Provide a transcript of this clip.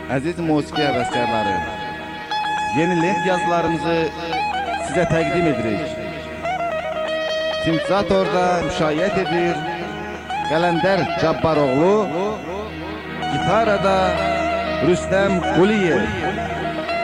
Aziz musiqi həvəskarları, yeni lent yazılarımızı sizə təqdim edirik. Sintezatorda müşayiət edir Qələndər Cabbaroğlu, gitarada Rüstəm Quliyev.